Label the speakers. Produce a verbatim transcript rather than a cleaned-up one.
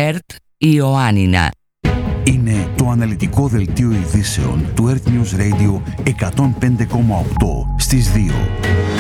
Speaker 1: ΕΡΤ Ιωάννινα.
Speaker 2: Είναι το αναλυτικό δελτίο ειδήσεων του Earth News Radio εκατόν πέντε κόμμα οκτώ στις δύο.